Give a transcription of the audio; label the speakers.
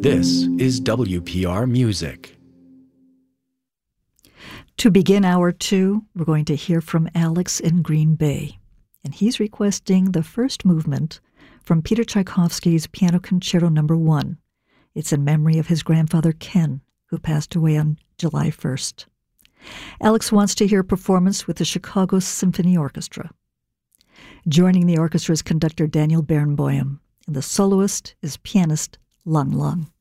Speaker 1: This is WPR Music.
Speaker 2: To begin hour two, we're going to hear from Alex in Green Bay, and he's requesting the first movement from Peter Tchaikovsky's Piano Concerto No. 1. It's in memory of his grandfather Ken, who passed away on July 1st. Alex wants to hear a performance with the Chicago Symphony Orchestra. Joining the orchestra is conductor Daniel Barenboim, and the soloist is pianist Lung Lung.